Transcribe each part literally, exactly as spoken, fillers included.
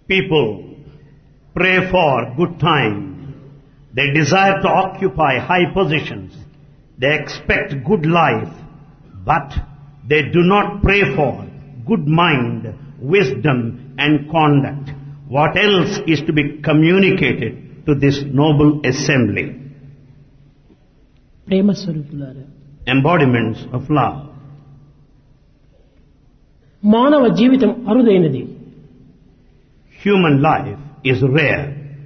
People pray for good time. They desire to occupy high positions. They expect good life. But they do not pray for good mind, wisdom and conduct. What else is to be communicated to this noble assembly? ప్రేమ స్వరూపులారా, Embodiments of love. మానవ జీవితం అరుదైనది. Human life is rare.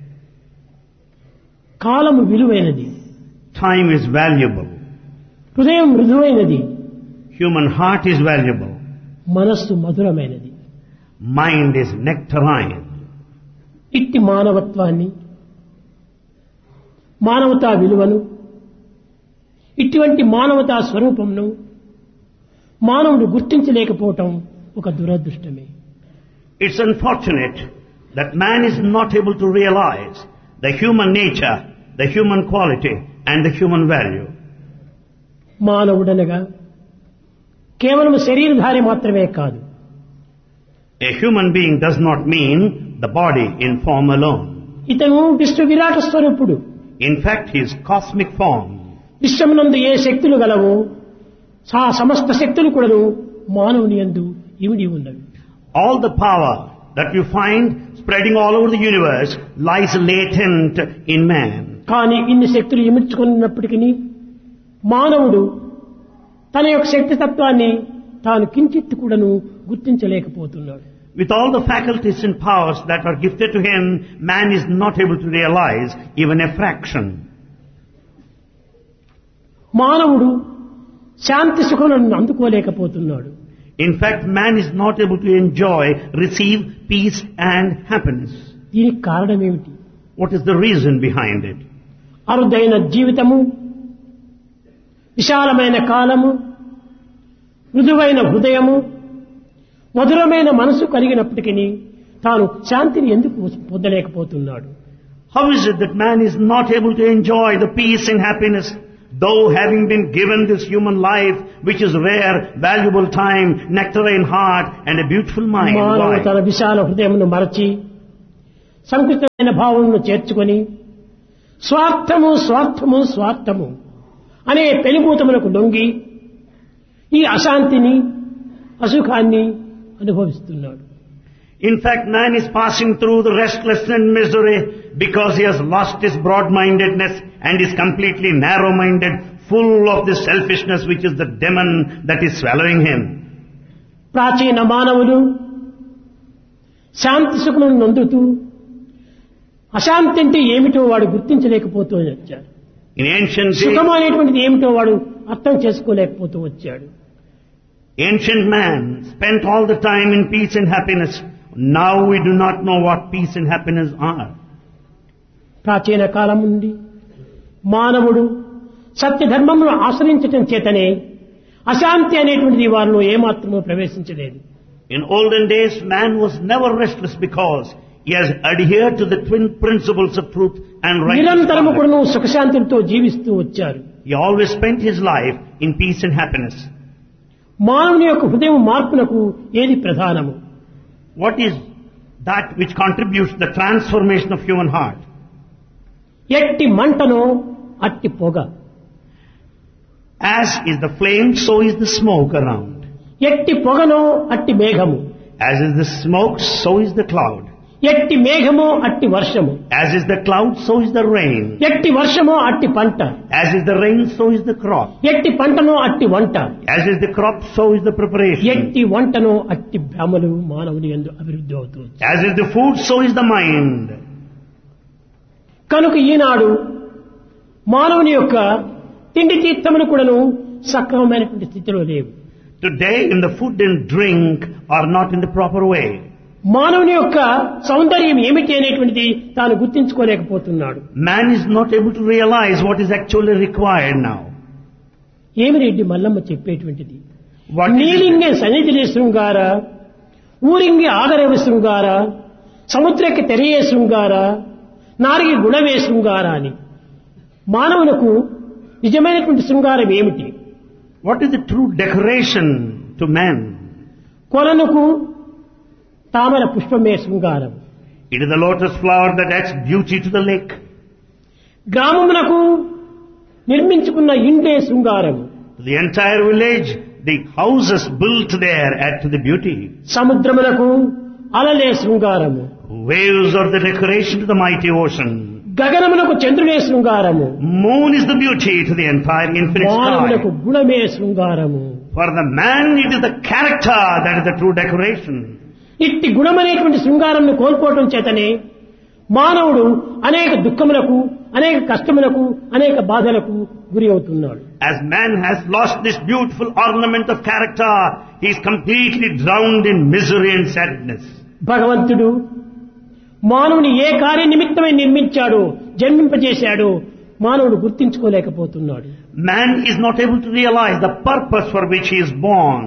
కాలము విలువైనది. Time is valuable. హృదయం మృదువైనది. Human heart is valuable. మనస్సు మధురమైనది. Mind is nectarine. ఇట్టి మానవత్వాన్ని, మానవతా విలువను, ఇటువంటి మానవతా స్వరూపంను మానవుడు గుర్తించలేకపోవటం ఒక దురదృష్టమే. It's unfortunate that man is not able to realize the human nature, the human quality and the human value. మానవుడనగా కేవలం శరీరధారి మాత్రమే కాదు. A human being does not mean the body in form alone. ఇతను విష్ణు విరాట స్వరూపుడు. In fact, he is cosmic form. విశ్వమునందు ఏ శక్తులు గలవో ఆ సమస్త శక్తులు కూడాను మానవుని యందు ఇమిడి ఉన్నవి. All the power that you find spreading all over the universe lies latent in man. కానీ ఇన్ని శక్తులు ఇమిడ్చుకున్నప్పటికీ మానవుడు తన యొక్క శక్తి తత్వాన్ని తాను కించిత్తు కూడాను గుర్తించలేకపోతున్నాడు. With all the faculties and powers that are gifted to him, man is not able to realize even a fraction. మానవుడు శాంతి సుఖములను అందుకోలేకపోతున్నాడు. In fact, man is not able to enjoy, receive peace and happiness. దీనికి కారణం ఏమిటి? What is the reason behind it? అరుదైన జీవితము, విశాలమైన కాలము, మృదువైన హృదయము, మధురమైన మనసు కలిగినప్పటికీ తాను శాంతిని ఎందుకు పొందలేకపోతున్నాడు? How is it that man is not able to enjoy the peace and happiness, though having been given this human life, which is rare, valuable time, nectarine heart and a beautiful mind? మానవుడు తన విశాల హృదయమును మరచి సంకుచితమైన భావమును చేర్చుకొని స్వార్థము స్వార్థము స్వార్థము అనే పెనుభూతములకు లొంగి ఈ అశాంతిని, అసుఖాన్ని అనుభవిస్తున్నాడు. In fact, man is passing through the restlessness and misery because he has lost his broad-mindedness and is completely narrow-minded, full of this selfishness which is the demon that is swallowing him. ప్రాచీన మానవులు శాంతి సుఖములను నొందుతూ అశాంతి అంటే ఏమిటో వాడు గుర్తించలేకపోతూ వచ్చాడు. In ancient days, సుఖము అనేటువంటిది ఏమిటో వాడు అర్థం చేసుకోలేకపోతూ వచ్చాడు. ancient man spent all the time in peace and happiness. Now we do not know what peace and happiness are. ప్రాచీన కాలం నుండి మానవుడు సత్య ధర్మమును ఆశ్రయించటం చేతనే అశాంతి అనేటువంటిది వారిలో ఏమాత్రమూ ప్రవేశించలేదు. In olden days, man was never restless because he has adhered to the twin principles of truth and నిరంతరము righteousness. కూడా సుఖశాంతులతో జీవిస్తూ వచ్చారు. He always spent his life in peace and happiness. మానవుని యొక్క హృదయం మార్పునకు ఏది ప్రధానము? What is that which contributes the transformation of human heart? ఎట్టి మంటనో అట్టి పొగ, As is the flame, so is the smoke around. ఎట్టి పొగనో అట్టి మేఘము, As is the smoke, so is the cloud. ఎట్టి మేఘమో అట్టి వర్షము, As is the cloud, so is the rain. ఎట్టి వర్షమో అట్టి పంట, As is the rain, so is the crop. ఎట్టి పంటనో అట్టి వంట, As is the crop, so is the preparation. ఎట్టి వంటనో అట్టి భ్రమలు మానవుని యందు అభివృద్ధి అవుతూ వచ్చాయి. As is the food, so is the mind. కనుక ఈనాడు మానవుని యొక్క తిండి తీర్థములు కూడాను సక్రమమైనటువంటి స్థితిలో లేవు. Today, in the food and drink are not in the proper way. మానవుని యొక్క సౌందర్యం ఏమిటి అనేటువంటిది తాను గుర్తించుకోలేకపోతున్నాడు. Man is not able to realize what is actually required now. ఏమి Reddy Mallamma చెప్పేటువంటిది? What is it? నీలింగే సన్నిధిని శృంగార, ఊరింగి ఆగరవ శృంగార, సముద్రకి తెరయే శృంగార, నారికి గుణవే శృంగార అని. మానవులకు నిజమైనటువంటి శృంగారం ఏమిటి? What is the true decoration to man? కొలనుకు తామర పుష్పమే శృంగారం. It is the lotus flower that adds beauty to the lake. గ్రామమునకు నిర్మించుకున్న ఇండే శృంగారము. The entire village, the houses built there add to the beauty. సముద్రమునకు అలలే శృంగారము. Waves are the decoration to the mighty ocean. గగనమునకు చంద్రుడే శృంగారము. Moon is the beauty to the entire infinite మానవులకు sky. గుణమే శృంగారము. For the man, it is the character that is the true decoration. ఇట్టి గుణమనేటువంటి శృంగారంను కోల్పోవటం చేతనే మానవుడు అనేక దుఃఖములకు, అనేక కష్టములకు, అనేక బాధలకు గురి అవుతున్నాడు. As man has lost this beautiful ornament of character, he is completely drowned in misery and sadness. భగవంతుడు మానవుని ఏ కార్య నిమిత్తమై నిర్మించాడో, జన్మింపజేశాడో మానవుడు గుర్తించుకోలేకపోతున్నాడు. Man is not able to realize the purpose for which he is born.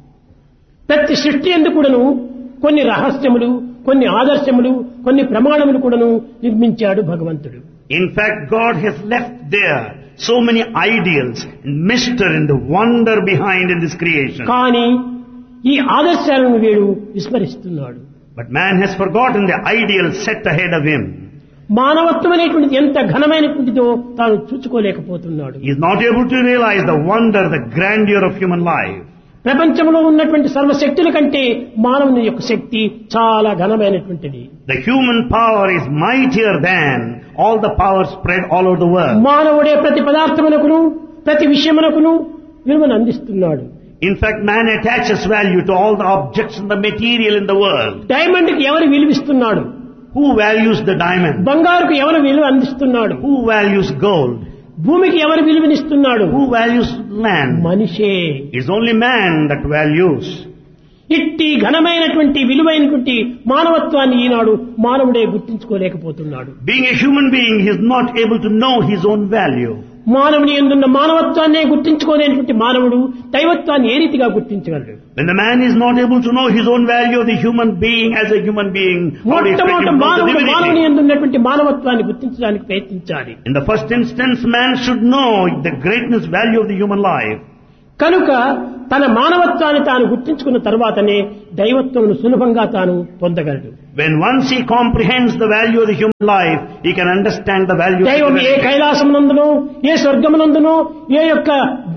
ప్రతి సృష్టి యందు కూడాను కొన్ని రహస్యములు, కొన్ని ఆదర్శములు, కొన్ని ప్రమాణములు కూడాను నిర్మించాడు భగవంతుడు. In fact, God has left there so many ideals and mystery and the wonder behind in this creation. కానీ ఈ ఆదర్శాలను వీడు విస్మరిస్తున్నాడు. But man has forgotten the ideals set ahead of him. మానవత్వం అనేటువంటిది ఎంత ఘనమైనటువంటిదో తాను చూసుకోలేకపోతున్నాడు. He is not able to realize the wonder, the grandeur of human life. ప్రపంచంలో ఉన్నటువంటి సర్వశక్తుల కంటే మానవుని యొక్క శక్తి చాలా ఘనమైనటువంటిది. The human power is mightier than all the power spread all over the world. మానవుడే ప్రతి పదార్థమునకును, ప్రతి విషయమునకును విలువను అందిస్తున్నాడు. In fact, man attaches value to all the objects and the material in the world. Diamond కి ఎవరు విలువిస్తున్నాడు? Who values the diamond? బంగారుకు ఎవరు విలువ అందిస్తున్నాడు? Who values gold? భూమికి ఎవరు విలువనిస్తున్నాడు? Who values land? మనిషే. It's only man that values. ఇట్టి ఘనమైనటువంటి విలువైనటువంటి మానవత్వాన్ని ఈనాడు మానవుడే గుర్తించుకోలేకపోతున్నాడు. Being a human being, he is not able to know his own value. మానవుని యందున్న మానవత్వాన్నే గుర్తించుకోలేనటువంటి మానవుడు దైవత్వాన్ని ఏ రీతిగా గుర్తించగలడు? When the man is not able to know his own value of the human being as a human being, how do you expect him మొట్టమొదట to know the మానవుడు మానవుని divinity? యందున్నటువంటి మానవత్వాన్ని గుర్తించడానికి ప్రయత్నించాలి. In the first instance, man should know the greatness value of the human life. కనుక తన మానవత్వాన్ని తాను గుర్తించుకున్న తర్వాతనే దైవత్వమును సులభంగా తాను పొందగలడు. When once he comprehends the value of the human life, he can understand the value of దైవం ఏ divinity. కైలాసమునందునో, ఏ స్వర్గమునందునో, ఏ యొక్క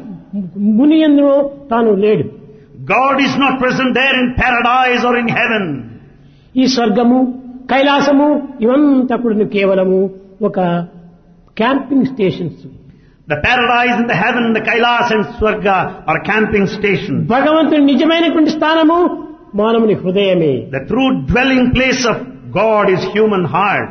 ముని యందునో తాను లేడు. God is not present there in paradise or in heaven. ఈ స్వర్గము, కైలాసము ఇవంతా కూడా కేవలము ఒక camping stations. The paradise and the heaven, the Kailas and Swarga are camping stations. భగవంతుని నిజమైనటువంటి స్థానము మానవుని హృదయమే. The true dwelling place of God is human heart.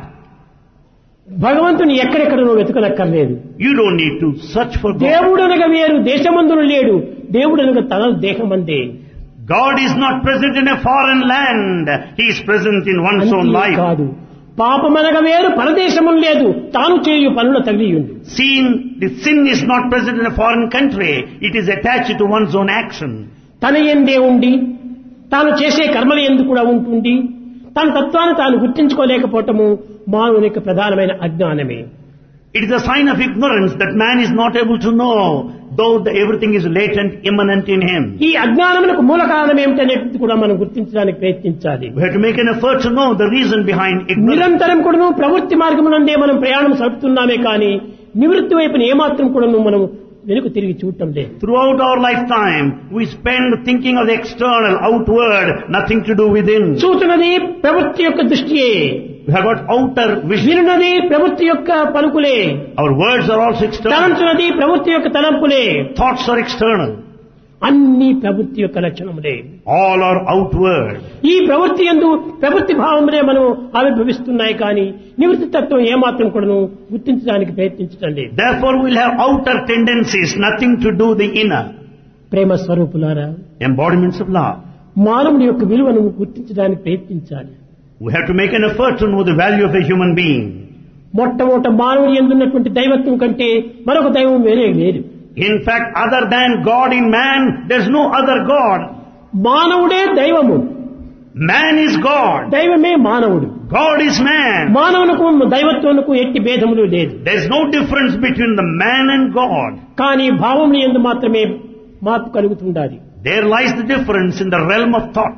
భగవంతుని ఎక్కడెక్కడనో వెతకనక్కర్లేదు. You don't need to search for God. దేవుడనగా వేరు దేశమందును లేడు, దేవుడనగా తన దేహమందే. God is not present in a foreign land. He is present in one's own అంతే life. కాదు, పాపమనగా వేరు పరదేశము లేదు, తాను చేయు పనుల తగిలియుండు. Seeing the sin is not present in a foreign country, it is attached to one's own action. తన ఎందే ఉండి తాను చేసే కర్మల ఎందు కూడా ఉంటుంది. తన తత్వాన్ని తాను గుర్తించుకోలేకపోవటము మానవుని యొక్క ప్రధానమైన అజ్ఞానమే. It is a sign of ignorance that man is not able to know, though the, everything is latent, immanent in him. ఈ అజ్ఞానమునకు మూల కారణం ఏమిటనేది కూడా మనం గుర్తించడానికి ప్రయత్నించాలి. We have to make an effort to know the reason behind ignorance. నిరంతరం కూడాను ప్రవృత్తి మార్గమునందే మనం ప్రయాణం సరుపుతున్నామే కానీ నివృత్తి వైపున ఏమాత్రం కూడాను మనం వెనుక తిరిగి చూడటం లేదు. Throughout our lifetime, we spend thinking of the external, outward, nothing to do within. చూతున్నది ప్రవృత్తి యొక్క దృష్టియే, We have got outer vision. వినున్నది ప్రవృత్తి యొక్క పలుకులే, Our words are also external. తలంచున్నది ప్రవృత్తి యొక్క తలంపులే, Thoughts are external. అన్ని ప్రవృత్తి యొక్క లక్షణములే. All are outward. ఈ ప్రవృత్తి యందు ప్రవృత్తి భావములే మనం ఆవిర్భవిస్తున్నాయి కానీ నివృత్తి తత్వం ఏమాత్రం కూడాను గుర్తించడానికి ప్రయత్నించడం లేదు. Therefore, we'll have outer tendencies, nothing to do the inner. ప్రేమ స్వరూపులారా, Embodiments of love. మానవుని యొక్క విలువను గుర్తించడానికి ప్రయత్నించాలి. We have to make an effort to know the value of a human being. మొట్టమొదట మానవుని యందున్నటువంటి దైవత్వం కంటే మరొక దైవం వేరే లేదు. In fact, other than God in man, there's no other God. మానవుడే దైవము, Man is God. దైవమే మానవుడు. God is man. మానవునకు దైవత్వమునకు ఎట్టి భేదములు లేదు. There's no difference between the man and God. కానీ భావముల యందు మాత్రమే మార్పు కలుగుతుండాలి. There lies the difference in the realm of thought.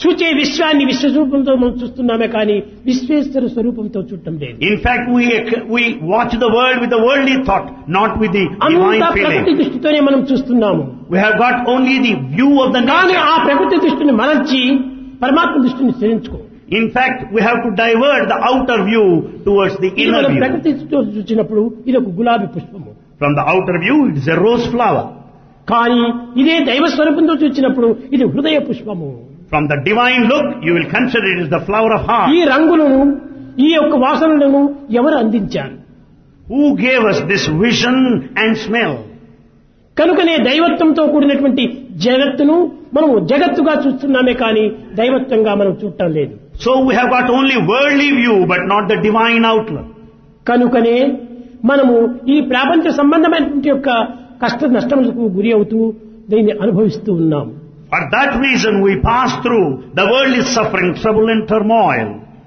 చూచే విశ్వాన్ని విశ్వరూపంతో మనం చూస్తున్నామే కానీ విశ్వేశ్వర స్వరూపంతో చూడటం లేదు. In fact, we we watch the world with the worldly thought, not with the divine అంతా ప్రకృతి feeling. దృష్టితోనే మనం చూస్తున్నాము. We have got only the view of the కానీ nature. ఆ ప్రకృతి దృష్టిని మరల్చి పరమాత్మ దృష్టిని స్థిరించుకో. In fact, we have to divert the outer view towards the ఇది inner మనం view. ప్రకృతి దృష్టితో చూసినప్పుడు ఇది ఒక గులాబీ పుష్పము. From the outer view, it is a rose flower. కానీ ఇదే దైవ స్వరూపంతో చూసినప్పుడు ఇది హృదయ పుష్పము. From the divine look, you will consider it as the flower of heart. ఈ రంగులను ఈ యొక్క వాసనలను ఎవరు అందించారు? Who gave us this vision and smell? కనుకనే దైవత్వంతో కూడినటువంటి జగత్తును మనము జగత్తుగా చూస్తున్నామే కానీ దైవత్వంగా మనం చూడటం లేదు. So we have got only worldly view, but not the divine outlook. కనుకనే మనము ఈ ప్రాపంచ సంబంధమైనటువంటి యొక్క కష్ట నష్టములకు గురి అవుతూ దీన్ని అనుభవిస్తూ ఉన్నాము. For that reason we pass through the worldly suffering, trouble and turmoil.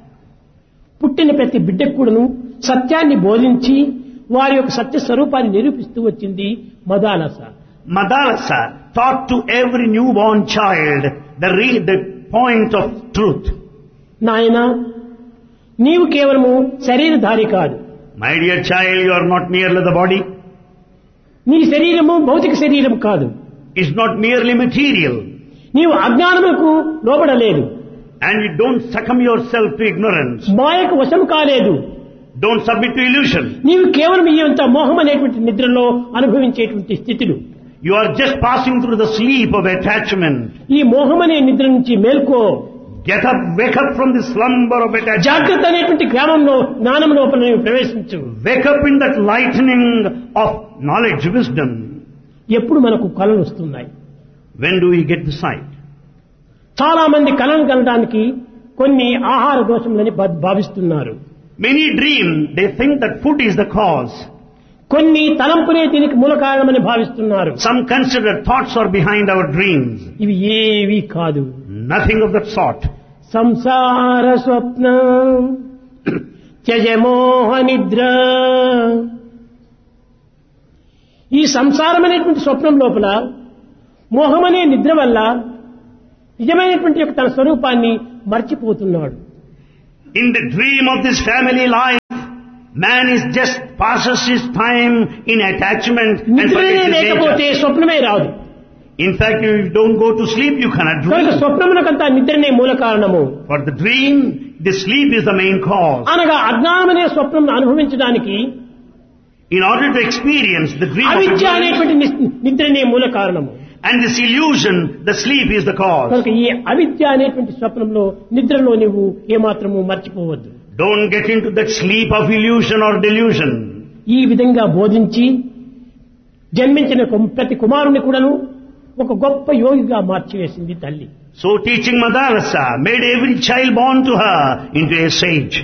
పుట్టిన ప్రతి బిడ్డకు కూడాను సత్యాన్ని బోధించి వారి యొక్క సత్య స్వరూపాన్ని నిరూపిస్తూ వచ్చింది Madalasa. Madalasa taught to every newborn child the re- the point of truth. నాయనా నీవు కేవలము శరీరధారి కాదు. My dear child, you are not merely the body. నీ శరీరము భౌతిక శరీరం కాదు. It's not merely material. నీవు అజ్ఞానముకు లోబడలేదు. And you don't succumb yourself to ignorance. మాయకు వశం కాలేదు. Don't submit to illusion. నీవు కేవలం ఈ యొక్క మోహం అనేటువంటి నిద్రలో అనుభవించేటువంటి స్థితులు. You are just passing through the sleep of attachment. ఈ మోహం అనే నిద్ర నుంచి మేల్కో. Get up, wake up from the slumber of attachment. జాగ్రత్త అనేటువంటి గ్రామంలో జ్ఞానం లోపల నీవు ప్రవేశించు. Wake up in that lightening of knowledge, wisdom. ఎప్పుడు మనకు కళలు వస్తున్నాయి? When do we get the sight? చాలా మంది కళలు కలడానికి కొన్ని ఆహార దోషములని భా- భావిస్తున్నారు. Many dream, they think that food is the cause. కొన్ని తలంపునే దీనికి మూల కారణమని భావిస్తున్నారు. Some consider thoughts are behind our dreams. ఇవి ఏవి కాదు. Nothing of that sort. సంసార స్వప్న త్యజమోహ నిద్ర. ఈ సంసారం అనేటువంటి స్వప్నం లోపల మోహమనే నిద్ర వల్ల నిజమైనటువంటి యొక్క తన స్వరూపాన్ని మర్చిపోతున్నాడు. In the dream of this family life, man is just passes his time in attachment and నిద్రనే forgets his లేకపోతే nature. స్వప్నమే రాదు. In fact, if you don't go to sleep, you cannot కనుక dream. స్వప్నమునకంతా నిద్రనే మూల కారణము. For the dream, the sleep is the main cause. అనగా అజ్ఞానమనే స్వప్నం అనుభవించడానికి In order to experience the dream of అవిద్య ignorance అనేటువంటి ని- నిద్రనే మూల కారణము. and this illusion, the sleep is the cause. కనుక ఈ అవిద్య అనేటువంటి స్వప్నంలో నిద్రలో నువ్వు ఏమాత్రము మర్చిపోవద్దు. Don't get into that sleep of illusion or delusion. ఈ విధంగా బోధించి జన్మించిన కు- ప్రతి కుమారుని కూడాను ఒక గొప్ప యోగిగా మార్చివేసింది తల్లి. So teaching Madalasa made every child born to her into a sage.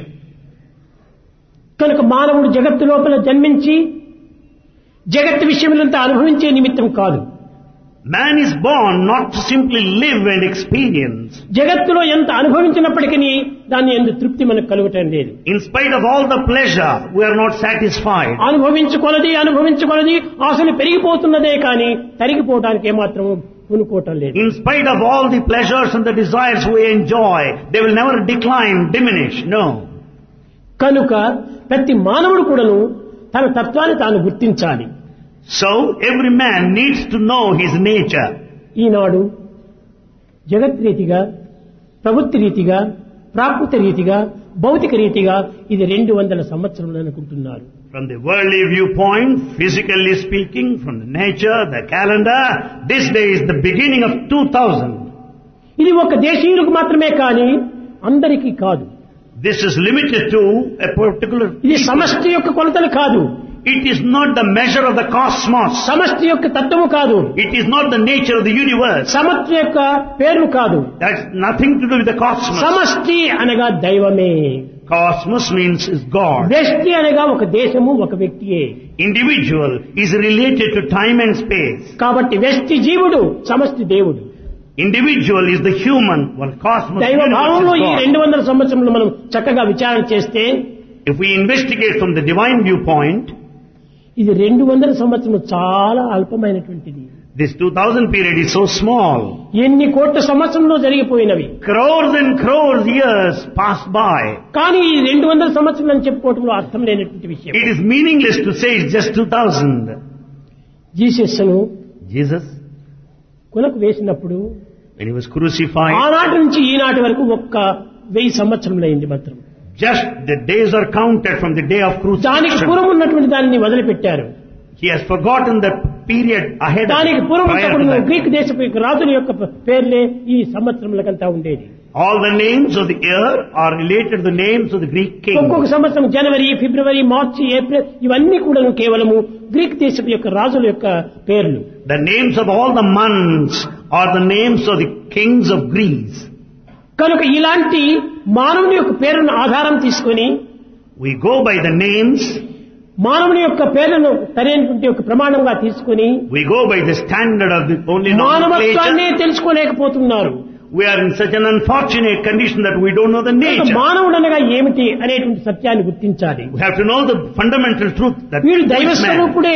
కనుక మానవుడు జగత్తు లోపల జన్మించి జగత్తు విషయములంతా అనుభవించే నిమిత్తం కాదు. Man is born not to simply live and experience. జగత్తులో ఎంత అనుభవించినప్పటికీ దాన్ని ఎందు తృప్తి మనకు కలుగటం లేదు. In spite of all the pleasure, we are not satisfied. అనుభవించుకొలది అనుభవించుకొలది ఆశలు పెరిగిపోతున్నదే కానీ తరిగిపోవడానికి ఏమాత్రం పూనుకోవటం లేదు. In spite of all the pleasures and the desires we enjoy, they will never decline, diminish. No. కనుక ప్రతి మానవుడు కూడాను తన తత్వాన్ని తాను గుర్తించాలి. So every man needs to know his nature. ఈనాడు జగత్ రీతిగా ప్రవృత్తి రీతిగా ప్రాకృత రీతిగా భౌతిక రీతిగా ఇది రెండు వందల సంవత్సరములు అనుకుంటున్నారు. From the worldly viewpoint, physically speaking, from the nature, the calendar, this day is the beginning of two thousand. ఇది ఒక దేశీయులకు మాత్రమే కానీ అందరికీ కాదు. This is limited to a particular ఇది people. సమష్టి యొక్క కొలతలు కాదు. It is not the measure of the cosmos. సమష్టి యొక్క తత్వము కాదు. It is not the nature of the universe. సమష్టి యొక్క పేరు కాదు. That's nothing to do with the cosmos. సమష్టి అనగా దైవమే. Cosmos means is God. వ్యష్టి అనగా ఒక దేశము ఒక వ్యక్తియే. Individual is related to time and space. కాబట్టి వ్యష్టి జీవుడు సమష్టి దేవుడు. Individual is the human, while cosmos దైవ universe భావంలో is ఈ God. రెండు వందల సంవత్సరంలో మనం చక్కగా విచారణ చేస్తే If we investigate from the divine viewpoint, ఇది రెండు వందల సంవత్సరం చాలా అల్పమైనటువంటిది. This two thousand period is so small. ఎన్ని కోట్ల సంవత్సరంలో జరిగిపోయినవి. Crores and crores years pass by. కానీ ఈ రెండు వందల సంవత్సరాలు అని చెప్పుకోవడంలో అర్థం లేనటువంటి విషయం. It is meaningless to say it's just two thousand. జీసస్ను Jesus, కొలకు వేసినప్పుడు when he was crucified, ఆనాటి నుంచి ఈనాటి వరకు ఒక్క వెయ్యి సంవత్సరములైంది మాత్రం. just the days are counted from the day of దానికి crucifixion. పూర్వం ఉన్నటువంటి దానిని వదిలిపెట్టారు. He has forgotten the period ahead of దానికి him, పూర్వం prior to ఉన్నప్పుడు that. గ్రీక్ దేశపు యొక్క రాజుల యొక్క పేర్లే ఈ సంవత్సరములకంతా ఉండేది. All the names of the year are related to the names of the Greek ఒక్కొక్క kings. సంవత్సరం జనవరి, ఫిబ్రవరి, మార్చి, ఏప్రిల్ ఇవన్నీ కూడా కేవలము గ్రీక్ దేశపు యొక్క రాజుల యొక్క పేర్లు. The names of all the months are the names of the kings of Greece. కనుక ఇలాంటి మానవుని యొక్క పేరును ఆధారం తీసుకొని We go by the names, మానవుని యొక్క పేర్లను సరైనటువంటి ఒక ప్రమాణంగా తీసుకొని we go by the standard of the only మానవత్వాన్నే nomenclature. తెలుసుకోలేకపోతున్నారు. We are in such an unfortunate condition that we don't know the కనుక nature. మానవుడు అనగా ఏమిటి అనేటువంటి సత్యాన్ని గుర్తించాలి. We have to know the fundamental truth that వీడు this man దైవస్వరూపుడే,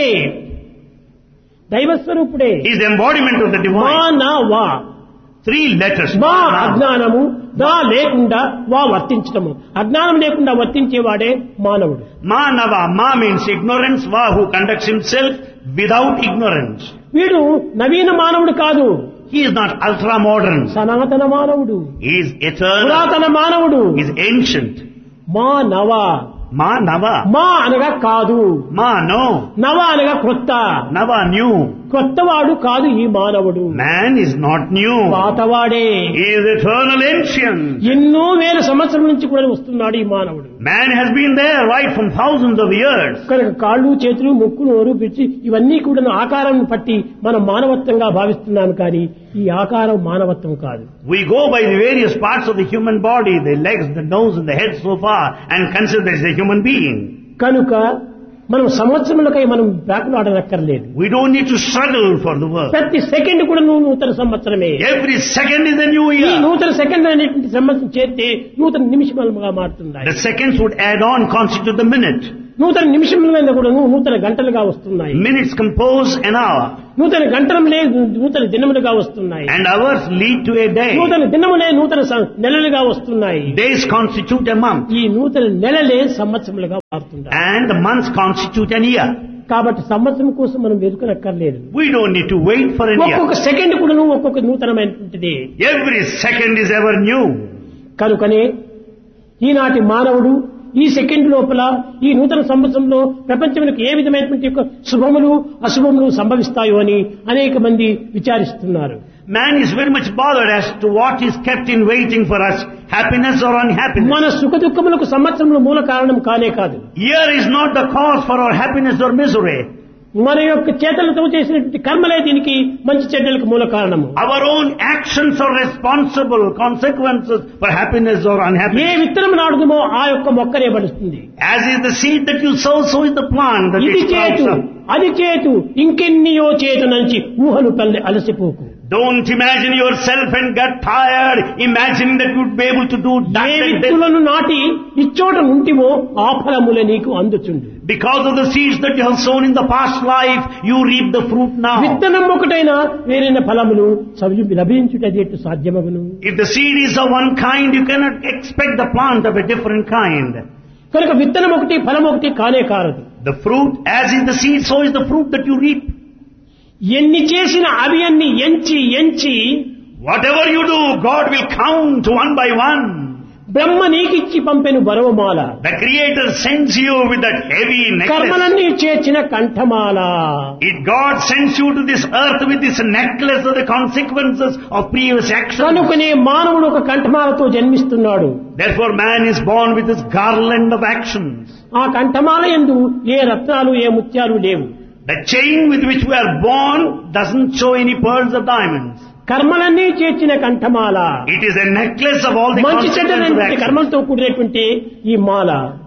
దైవస్వరూపుడే. is the embodiment of the మా divine. నా వా Three letters. మా అజ్ఞానము, దా లేకుండా వా వర్తించటము. అజ్ఞానం లేకుండా వర్తించేవాడే మానవుడు. Manava. Ma means ignorance. Va who conducts himself without ignorance. వీడు నవీన మానవుడు కాదు, He is not ultra modern. సనాతన మానవుడు, He is eternal. పురాతన మానవుడు. He is ancient. మా నవ, Ma Nava. మా అనగా కాదు, Ma no. నవ అనగా క్రొత్త. Nava new. క్రొత్తవాడు కాదు ఈ మానవుడు, Man is not new. పాతవాడే. He is eternal ancient. ఎన్నో వేల సంవత్సరం నుంచి కూడా వస్తున్నాడు ఈ మానవుడు. Man has been there right from thousands of years. కనుక కాళ్ళు, చేతులు, ముక్కు, నోరు, పిచ్చి ఇవన్నీ కూడా ఆకారం పట్టి మనం మానవత్వంగా భావిస్తున్నాం, కానీ ఈ ఆకారం మానవత్వం కాదు. We go by the various parts of the human body, the legs, the nose and the head so far, and consider it as a human being. కనుక మనం సంవత్సరములకై మనం బ్యాకులాడనక్కర్లేదు. We don't need to struggle for the work. ప్రతి second కూడా నువ్వు నూతన సంవత్సరమే. Every second is a new ఈ year. నూతన సెకండ్ అనేటువంటి సంవత్సరం చేస్తే నూతన నిమిషములుగా మారుతున్నాయి. The seconds would add on, constitute the minute. నూతన నిమిషములైనా కూడా నూతన గంటలుగా వస్తున్నాయి. Minutes compose an hour, నూతన గంటలములే నూతన దినములుగా వస్తున్నాయి. and hours lead to a day. నూతన దినములే నూతన సం- నెలలుగా వస్తున్నాయి. Days constitute a month, ఈ నూతన నెలలే సంవత్సరములుగా మారుతున్నాయి. and the months constitute an year. కాబట్టి సంవత్సరం కోసం మనం వెతుకనక్కర్లేదు. We don't need to wait for a ఒక్కొక్క year. సెకండ్ కూడా ఒక్కొక్క నూతనమైనటువంటిది. Every second is ever new. కనుకనే ఈనాటి మానవుడు ఈ సెకండ్ లోపల ఈ నూతన సంవత్సరంలో ప్రపంచంలోకి ఏ విధమైనటువంటి యొక్క శుభములు అశుభములు సంభవిస్తాయో అని అనేక మంది విచారిస్తున్నారు. Man is very much bothered as to what is kept in waiting for us, happiness or unhappiness. మన సుఖ దుఃఖములకు సంవత్సరంలో మూల కారణం కానే కాదు. Year is not the cause for our happiness or misery. మన యొక్క చేతలతో చేసినటువంటి కర్మలే దీనికి మంచి చెడ్డలకు మూల కారణము. Our own actions are responsible consequences for happiness or A unhappiness. విత్తనం నాడుదుమో ఆ యొక్క మొక్కనే పడుతుంది. As is the seed that you sow, so is the plant that ఇది it sprouts చేతు up. అది చేతు ఇంకెన్నియో చేతు నుంచి ఊహలు పల్లె అలసిపోకు. Don't imagine yourself and get tired imagining that you'd be able to do that A and this. విత్తులను నాటి ఇచ్చోట ఉంటివో ఆ ఫలములే నీకు అందుచుండు. Because of the seeds that you have sown in the past life, you reap the fruit now. విత్తనం ఒకటైనా వేరైన ఫలములు సవి లభించుటది ఎట్టు సాధ్యమగును. If the seed is of one kind, you cannot expect the plant of a different kind. కనుక విత్తనం ఒకటి ఫలం ఒకటి కానే కారదు. The fruit, as is the seed, so is the fruit that you reap. ఎన్ని చేసిన అవి అన్ని ఎంచి ఎంచి Whatever you do, God will count one by one. బ్రహ్మ నీకిచ్చి పంపెను బరవమాల, The Creator sends you with that heavy necklace. కర్మలన్నీ చేర్చిన కంఠమాల. It God sends you to this earth with this necklace of the consequences of previous actions. కనుకనే మానవుడు ఒక కంఠమాలతో జన్మిస్తున్నాడు. Therefore man is born with this garland of actions. ఆ కంఠమాల యందు ఏ రత్నాలు ఏ ముత్యాలు లేవు. The chain with which we are born doesn't show any pearls or diamonds. కర్మలన్నీ చేర్చిన కంఠమాల. It is a necklace of all the మంచి consequences of చెడ్డలైన actions. కర్మలతో కూడినటువంటి ఈ మాల.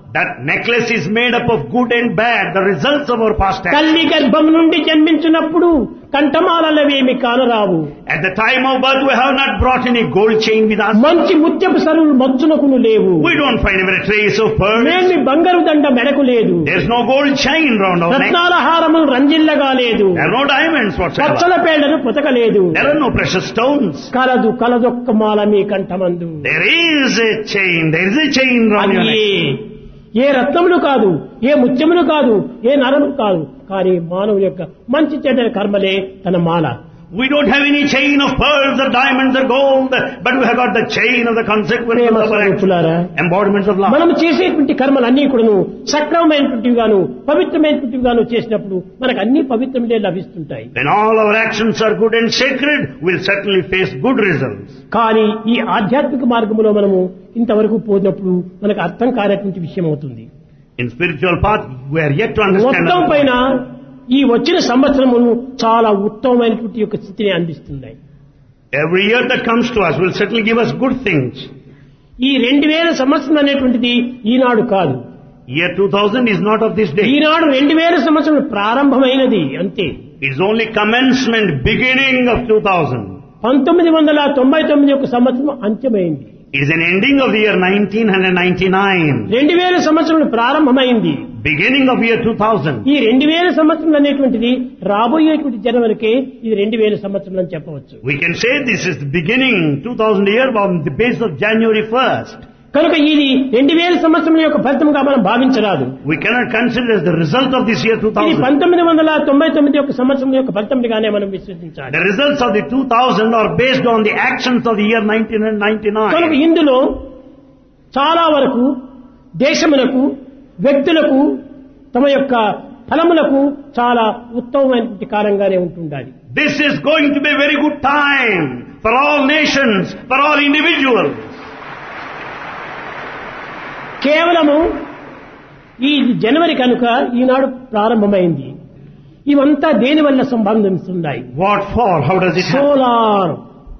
That necklace is made up of good and bad, the results of our past actions. తల్లి గర్భం నుండి జన్మించినప్పుడు కంఠమాలవేమి కానరావు. At the time of birth, we have not brought any gold chain with us. మంచి ముత్యపు సరులు మచ్చునకును లేవు. We don't find even a trace of pearls. మేల్ని బంగారు దండ మెడకు లేదు. There's no gold chain round our neck. రత్నాల హారములు రంజిల్లగా లేదు. There are no diamonds whatsoever. Pachchala పేళ్లను పుతకలేదు. There are no precious stones. కలదు కలదొక్క మాల మీ కంఠమందు. There is a chain. There is a chain round your neck. ఏ రత్నములు కాదు, ఏ ముత్యములు కాదు, ఏ నరములు కాదు, కానీ మానవుని యొక్క మంచి చెడ్డ కర్మలే తన మాల. We don't have any chain of pearls or diamonds or gold, but we have got the chain of the consequences of our actions, embodiments of love. మనం చేసేటువంటి కర్మలన్నీ కూడాను సక్రమమైనటువంటివి గాను పవిత్రమైనటువంటివి గాను చేసినప్పుడు మనకు అన్ని పవిత్రములే లభిస్తుంటాయి. When all our actions are good and sacred, we'll certainly face good results. కానీ ఈ ఆధ్యాత్మిక మార్గంలో మనము ఇంతవరకు పోయినప్పుడు మనకు అర్థం కానటువంటి విషయం అవుతుంది. In spiritual path, we are yet to understand. మొత్తం పైన ఈ వచ్చిన సంవత్సరమును చాలా ఉత్తమమైనటువంటి యొక్క స్థితిని అందిస్తున్నాయి. Every year that comes to us will certainly give us good things. ఈ రెండు వేల సంవత్సరం అనేటువంటిది ఈనాడు కాదు. Year two thousand is not of this day. ఈనాడు రెండు వేల సంవత్సరం ప్రారంభమైనది అంతే. It's only commencement, beginning of two thousand. పంతొమ్మిది వందల తొంభై తొమ్మిది యొక్క సంవత్సరం అంత్యమైంది. It is an ending of the year nineteen ninety-nine. రెండు వేల సంవత్సరం ప్రారంభమైంది. Beginning of year two thousand. ఈ రెండు వేల సంవత్సరం అనేటువంటిది రాబోయేటువంటి జనవరికి ఇది రెండు వేల సంవత్సరం అని చెప్పవచ్చు. We can say this is the beginning two thousand year on the basis of January first. కనుక ఇది రెండు వేల సంవత్సరం యొక్క ఫలితంగా మనం భావించరాదు. We cannot consider as the result of this year two ఇది thousand. పంతొమ్మిది వందల తొంభై తొమ్మిది యొక్క సంవత్సరం యొక్క ఫలితంగానే మనం విశ్వసించాలి. The results of the two thousand are based on the actions of the year nineteen ninety-nine. కనుక ఇందులో చాలా వరకు దేశములకు వ్యక్తులకు తమ యొక్క ఫలములకు చాలా ఉత్తమమైనటువంటి కాలంగానే ఉంటుండాలి. This is going to be a very good time for all nations, for all individuals. కేవలము ఈ జనవరి కనుక ఈనాడు ప్రారంభమైంది. ఇవంతా దేని వల్ల సంబంధిస్తున్నాయి? What for? How does it happen? Solar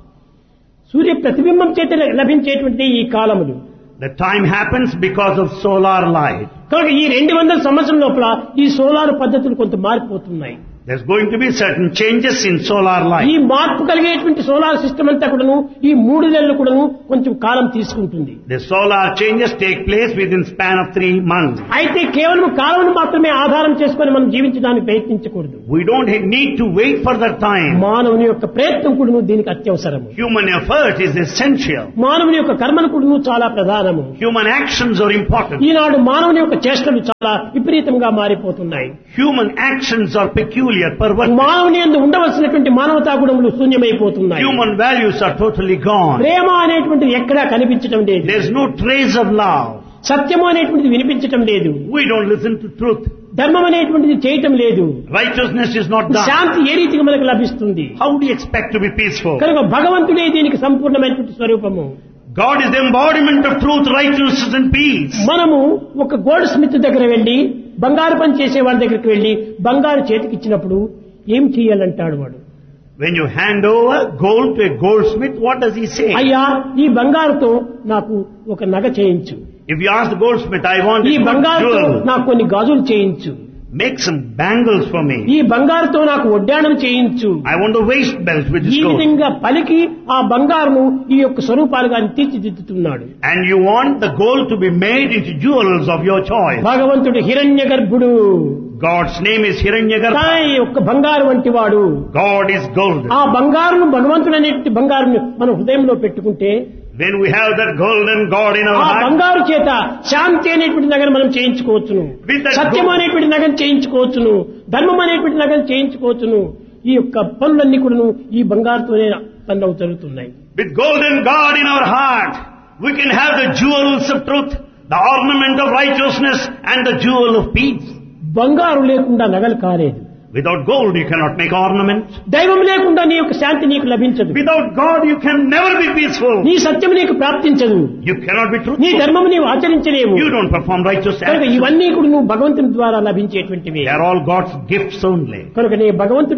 సూర్య ప్రతిబింబం చేత లభించేటువంటి ఈ కాలములు. The time happens because of solar light. కనుక ఈ రెండు వందల సంవత్సరం లోపల ఈ సోలార్ పద్ధతులు కొంత మారిపోతున్నాయి. There's going to be certain changes in solar light. ఈ మార్పు కలిగేటువంటి సోలార్ సిస్టమ్ అంతా కూడాను ఈ మూడు నెలలు కూడాను కొంచెం కాలం తీసుకుంటుంది. The solar changes take place within span of three months. అయితే కేవలం కాలం మాత్రమే ఆధారం చేసుకొని మనం జీవించడానికి ప్రయత్నించకూడదు. We don't need to wait for that time. మానవుని యొక్క ప్రయత్నం కూడాను దీనికి అత్యవసరము. Human effort is essential. మానవుని యొక్క కర్మలు కూడాను చాలా ప్రధానము. Human actions are important. ఈనాడు మానవుని యొక్క చేష్టలు చాలా విపరీతంగా మారిపోతున్నాయి. Human actions are peculiar, perverted. మానవుని యందు ఉండవలసినటువంటి మానవతా గుణములు శూన్యమైపోతున్నాయి. Human values are totally gone. ప్రేమ అనేటువంటిది ఎక్కడా కనిపించడం లేదు. There's no trace of love. సత్యము అనేటువంటిది వినిపించటం లేదు. We don't listen to truth. ధర్మం అనేటువంటిది చేయటం లేదు. Righteousness is not done. శాంతి ఏ రీతిగా మనకు లభిస్తుంది? How do you expect to be peaceful? కనుక భగవంతుడే దీనికి సంపూర్ణమైనటువంటి స్వరూపము. God is the embodiment of truth, righteousness and peace. మనము ఒక గోల్డ్ స్మిత్ దగ్గర వెళ్లి బంగారు పని చేసే వాళ్ళ దగ్గరికి వెళ్లి బంగారు చేతికి ఇచ్చినప్పుడు ఏం చేయాలంటాడు వాడు. When you hand over gold to a goldsmith, what does he say? అయ్యా ఈ బంగారుతో నాకు ఒక నగ చేయించు. If you ask the goldsmith, I want ఈ a good బంగారుతో jewel. నాకు కొన్ని గాజులు చేయించు. Make some bangles for me. ఈ బంగారుతో నాకు వడ్డాణం చేయించు. I want a waist belt with ఈ this gold. విధంగా పలికి ఆ బంగారును ఈ యొక్క స్వరూపాలుగా తీర్చిదిద్దుతున్నాడు. And you want the gold to be made into jewels of your choice. భగవంతుడు హిరణ్య గర్భుడు. God's name is Hiranyagarbha. కానీ ఒక్క బంగారు వంటి వాడు. God is golden. ఆ బంగారును భగవంతుడు అనేటువంటి బంగారును మన హృదయంలో పెట్టుకుంటే When we have that golden God in our ఆ heart, బంగారు చేత శాంతి అనేటువంటి నగను మనం చేయించుకోవచ్చును. With that సత్యం gold- అనేటువంటి నగను చేయించుకోవచ్చును. ధర్మం అనేటువంటి నగను చేయించుకోవచ్చును. ఈ యొక్క పనులన్నీ కూడాను ఈ బంగారుతోనే పనులు జరుగుతున్నాయి. with golden God in our heart, we can have the jewels of truth, the ornament of righteousness and the jewel of peace. బంగారు లేకుండా నగలు కాలేదు. Without gold you cannot make ornaments. దైవం లేకుండా నీ యొక్క శాంతి నీకు లభించదు. Without God you can never be peaceful. నీ సత్యం నీకు ప్రాప్తించదు. You cannot be నీ truthful. ధర్మం నీవు ఆచరించలేవు. You don't perform righteous కనుక acts. ఇవన్నీ కూడా నువ్వు భగవంతుని ద్వారా లభించేటువంటివి. They are all God's gifts only. కనుక నీ భగవంతుడు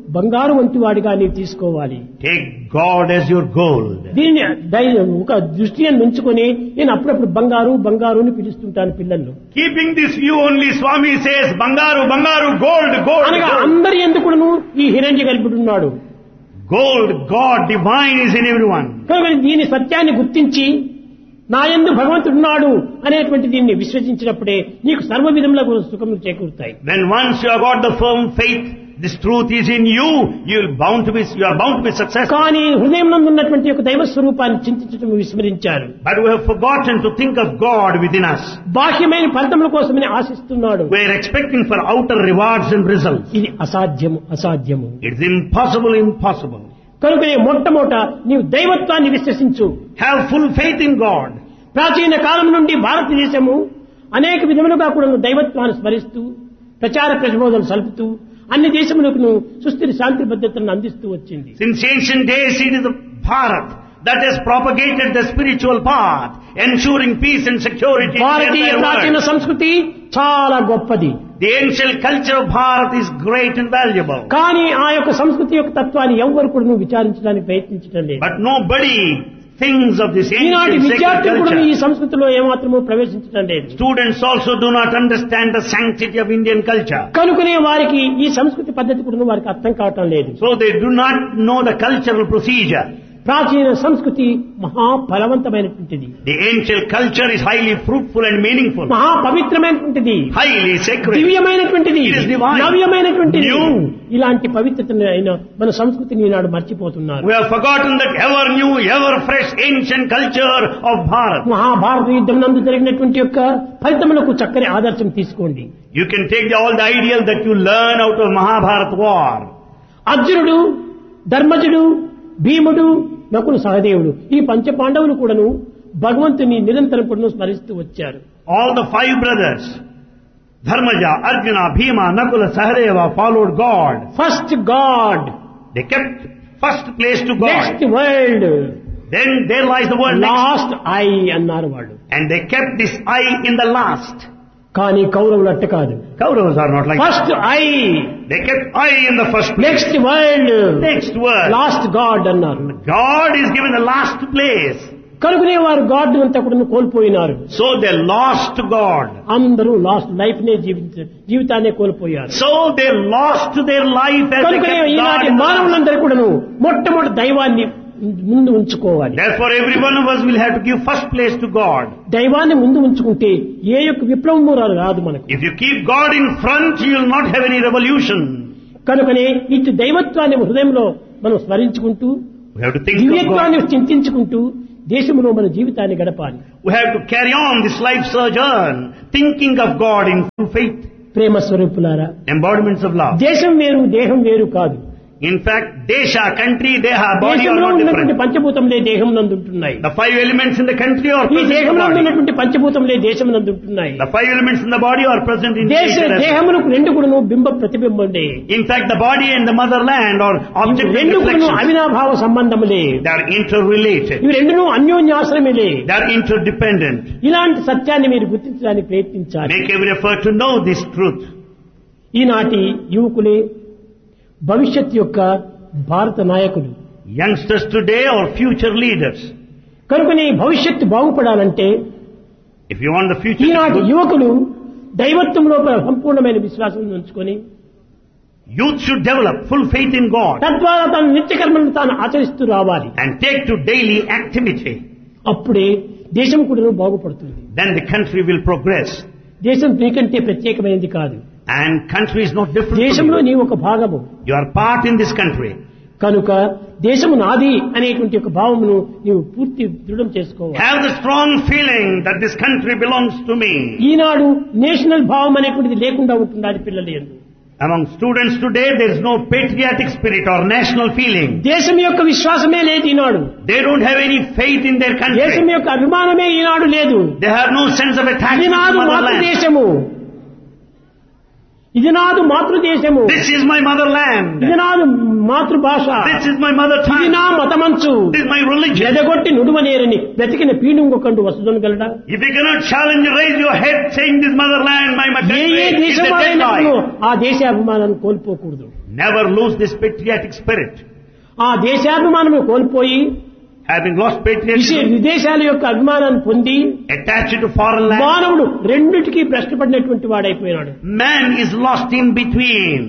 బంగారు వంటి వాడిగా నీవు తీసుకోవాలి. Take God as your gold. దీన్ని దై- ఒక దృష్టిని ఉంచుకొని నేను అప్పుడప్పుడు బంగారు బంగారు అని పిలుస్తుంటాను పిల్లలు. Keeping this view only, Swami says, Bangaru, Bangaru, gold, gold, అనగా gold. అందరి ఎందుకును ఈ హిరణ్య గర్భుడున్నాడు. Gold, God, divine is in everyone. కనుక దీని సత్యాన్ని గుర్తించి నా యందు భగవంతుడున్నాడు అనేటువంటి దీన్ని విశ్వసించినప్పుడే నీకు సర్వ విధముల సుఖములు చేకూరుతాయి. When once you have got the firm faith, this truth is in you, you will bound to be, you are bound to be successful. కానీ హృదయం నందు ఉన్నటువంటి ఒక దైవ స్వరూపాన్ని చింతించడం విస్మరించారు. But we have forgotten to think of God within us. బాహ్యమైన ఫలితముల కోసమని ఆశిస్తున్నాడు. We are expecting for outer rewards and results. ఇది అసాధ్యము అసాధ్యము. It is impossible, impossible. కనుకనే మొట్టమొదట నీవు దైవత్వాన్ని విశ్వసించు. Have full faith in God. ప్రాచీన కాలం నుండి భారతదేశము అనేక విధములుగా కూడా దైవత్వాన్ని స్మరిస్తూ ప్రచార ప్రబోధనలు సల్పుతూ అన్ని దేశములకు సుస్థిర శాంతి భద్రతలను అందిస్తూ వచ్చింది. Since ancient days, it is the Bharat that has propagated the spiritual path, ensuring peace and security in the Bharatiya entire ప్రాచీన world. సంస్కృతి చాలా గొప్పది. The ancient culture of Bharat is great and valuable. కానీ ఆ యొక్క సంస్కృతి యొక్క తత్వాన్ని ఎవ్వరు కూడా నువ్వు విచారించడానికి ప్రయత్నించడం లేదు. But nobody thinks of this ఈనాటి ancient sacred విద్యార్థులు కూడా ఈ culture. సంస్కృతిలో ఏమాత్రమూ ప్రవేశించడం లేదు. Students also do not understand the sanctity of Indian culture. కనుకనే వారికి ఈ సంస్కృతి పద్ధతి కూడా వారికి అర్థం కావటం లేదు. So they do not know the cultural procedure. ప్రాచీన సంస్కృతి మహా ఫలవంతమైనటువంటిది, The ancient culture is highly fruitful and meaningful, మహా పవిత్రమైనటువంటిది, highly sacred. దివ్యమైనటువంటిది, It is divine. నవ్యమైనటువంటిది. New. ఇలాంటి పవిత్రతను అయిన మన సంస్కృతిని ఈనాడు మర్చిపోతున్నారు. We have forgotten that ever new, ever fresh ancient culture of Bharat. Mahabharata యుద్ధం నందు జరిగినటువంటి యొక్క ఫలితములకు చక్కని ఆదర్శం తీసుకోండి. You can take all the ideal that you learn out of Mahabharat war. అర్జునుడు, ధర్మజుడు, భీముడు, నకులు, సహదేవుడు ఈ పంచ పాండవులు కూడాను భగవంతుని నిరంతరం కూడా స్మరిస్తూ వచ్చారు. All the five brothers, Dharmaja, Arjuna, Bhima, Nakula, Sahadeva, followed God. First God, They kept first place to God. Next world, Then there lies the word next. Last I అన్నారు వాళ్ళు. And they kept this I in the last. కానీ కౌరవులు అట్ట కాదు. Kauravas are not like that. First I, They kept I in the first place. Next world, Next word. Last God అన్నారు. God is given the last place. కనుకనే వారు God అంతా కూడా కోల్పోయినారు. So they lost God. అందరూ last life నే జీవించ జీవితాన్ని కోల్పోయారు. So they lost their life as they కనుకనే kept God ఈనాటి in the last. మానవులందరూ కూడాను మొట్టమొదటి దైవాన్ని ముందు ఉంచుకోవాలి. Therefore every one of us will have to give first place to God. దైవాన్ని ముందు ఉంచుకుంటే ఏ యొక్క విప్లవము రాదు మనకు. If you keep God in front, you will not have any revolution. కనుకనే ఇటు దైవత్వాన్ని హృదయంలో మనం స్మరించుకుంటూ We have to think of దివ్యత్వాన్ని God. చింతించుకుంటూ దేశంలో మన జీవితాన్ని గడపాలి. We have to carry on this life sojourn, thinking of God in full faith. ప్రేమ స్వరూపులారా, Embodiments of love. దేశం వేరు దేహం వేరు కాదు. In fact, Desha, country, Deha, body are దేశంలో not ఉన్నటువంటి different. పంచభూతములే దేహం నందు ఉంటున్నాయి. The five elements in the country are ఈ present in the దేహంలో body. ఉన్నటువంటి పంచభూతములే దేశం నందు ఉంటున్నాయి. The five elements in the body are present in దేశ nature as well. దేహములకు రెండు కూడాను బింబ ప్రతిబింబండే. In fact, the body and the motherland are object of రెండు కూడాను reflection. అవినాభావ సంబంధములే. They are interrelated. ఇవి రెండును అన్యోన్యాశ్రమలే. They are interdependent. ఇలాంటి సత్యాన్ని మీరు గుర్తించడానికి ప్రయత్నించాలి. Make every effort to know this truth. ఈనాటి యువకులే భవిష్యత్ యొక్క భారత నాయకులు. Youngsters today are future leaders. కనుకనే భవిష్యత్తు బాగుపడాలంటే If you want the future to ఈనాటి be good, యువకులు దైవత్వం లోపల సంపూర్ణమైన విశ్వాసం ఉంచుకొని youth should develop full faith in God తద్వారా తన నిత్యకర్మలను తాను ఆచరిస్తూ రావాలి. and take to daily activity. అప్పుడే దేశం కూడా బాగుపడుతుంది. Then the country will progress. దేశం నీకంటే ప్రత్యేకమైనది కాదు. And country is not different దేశంలో from you. నీ ఒక భాగము. You are part in this country. కనుక దేశము నాది అనేటువంటి ఒక భావమును నీవు పూర్తి దృఢం చేసుకోవాలి. Have the strong feeling that this country belongs to me. Eenadu national భావం అనేటువంటిది లేకుండా ఉంటున్నది పిల్లలు యందు. Among students today, there is no patriotic spirit or national feeling. దేశం యొక్క విశ్వాసమే లేదు ఈనాడు. They don't have any faith in their దేశం country. యొక్క అభిమానమే ఈనాడు లేదు. They have no sense of ఇది attachment to నాదు motherland. మాతృదేశము, ఇది నాదు మాతృదేశము, This is my motherland. ఇది నాదు మాతృభాష, This is my mother ఇది tongue. నా మతమంచు. This is my religion. ఎదగొట్టి నుడువనేరని వెతికిన పీనుంగొకండు వసుదను గలడా. If you cannot challenge, raise your head saying this motherland, my A country, A is దేశం a dead వారైనప్పుడు lie. ఆ దేశ అభిమానాన్ని కోల్పోకూడదు. Never lose this patriotic spirit. ఆ దేశాభిమానము కోల్పోయి Having lost విశే- patriotism, విదేశాల యొక్క అభిమానాన్ని పొంది attached to foreign land, మానవుడు రెండిటికి భ్రష్టపడినటువంటి వాడైపోయినాడు. man is lost in between.